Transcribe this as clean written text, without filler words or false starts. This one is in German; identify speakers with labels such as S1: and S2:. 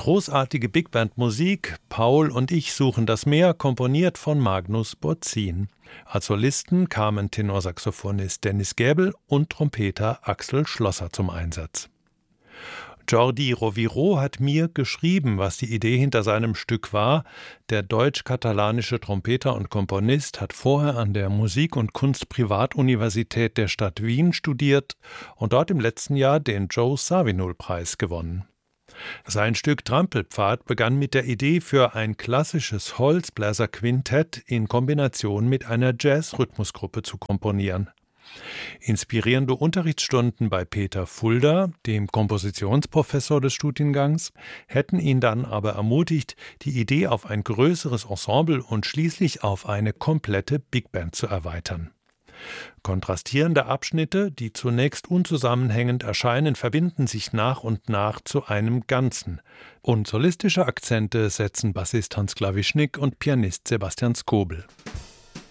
S1: Großartige Big-Band-Musik, Paul und ich suchen das Meer, komponiert von Magnus Bozzin. Als Solisten kamen Tenorsaxophonist Dennis Gäbel und Trompeter Axel Schlosser zum Einsatz. Jordi Rovira hat mir geschrieben, was die Idee hinter seinem Stück war. Der deutsch-katalanische Trompeter und Komponist hat vorher an der Musik- und Kunst-Privatuniversität der Stadt Wien studiert und dort im letzten Jahr den Joe Zawinul-Preis gewonnen. Sein Stück Trampelpfad begann mit der Idee für ein klassisches Holzbläserquintett in Kombination mit einer Jazz-Rhythmusgruppe zu komponieren. Inspirierende Unterrichtsstunden bei Peter Fulda, dem Kompositionsprofessor des Studiengangs, hätten ihn dann aber ermutigt, die Idee auf ein größeres Ensemble und schließlich auf eine komplette Big Band zu erweitern. Kontrastierende Abschnitte, die zunächst unzusammenhängend erscheinen, verbinden sich nach und nach zu einem Ganzen. Und solistische Akzente setzen Bassist Hans Klawischnik und Pianist Sebastian Skobel.